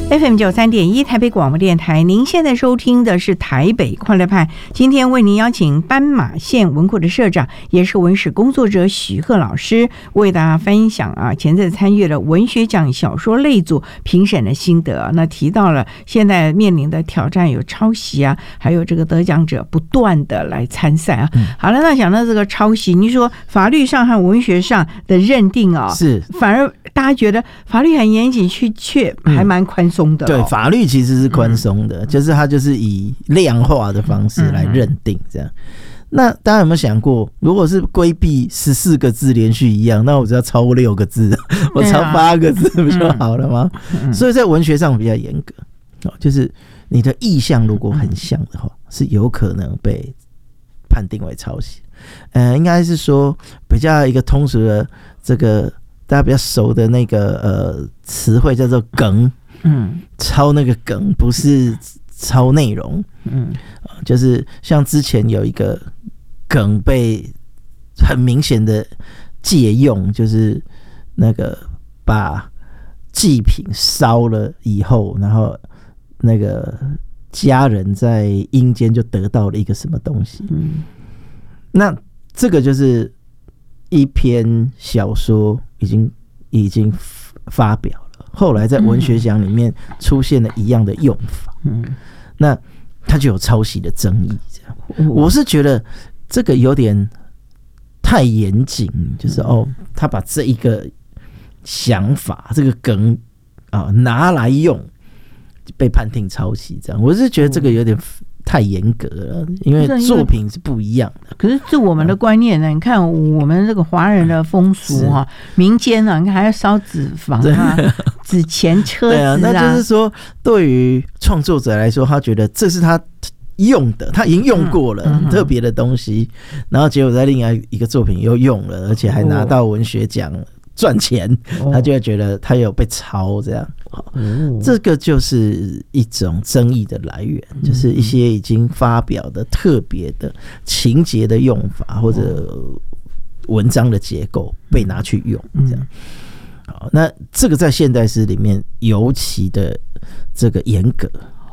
FM93.1台北广播电台，您现在收听的是台北快乐派。今天为您邀请斑马线文库的社长，也是文史工作者许鹤老师，为大家分享前阵参与了文学奖小说类组评审的心得。那提到了现在面临的挑战有抄袭还有这个得奖者不断的来参赛好了，那讲到这个抄袭，你说法律上和文学上的认定是反而大家觉得法律很严谨，却还蛮宽松的对，法律其实是宽松的，就是它就是以量化的方式来认定这样。那大家有没有想过，如果是规避14个字连续一样，那我只要抄6个字，我抄8个字不就好了吗？所以在文学上比较严格，就是你的意象如果很像的话，是有可能被判定为抄袭。应该是说比较一个通俗的这个大家比较熟的那个词汇叫做梗。抄那个梗不是抄内容。就是像之前有一个梗被很明显的借用，就是那个把祭品烧了以后，然后那个家人在阴间就得到了一个什么东西。那这个就是一篇小说已经发表了，后来在文学奖里面出现了一样的用法。那它就有抄袭的争议。这样，我是觉得这个有点太严谨，就是他把这一个想法、这个梗拿来用，被判定抄袭。这样，我是觉得这个有点太严格了，因为作品是不一样的。 可是这我们的观念呢？你看我们这个华人的风俗民间你看还要烧纸房纸钱、车子对啊，那就是说，对于创作者来说，他觉得这是他用的，他已经用过了，很特别的东西，然后结果在另外一个作品又用了，而且还拿到文学奖赚钱，他就会觉得他有被抄这样。这个就是一种争议的来源，就是一些已经发表的特别的情节的用法或者文章的结构被拿去用这样。好，那这个在现代诗里面尤其的这个严格。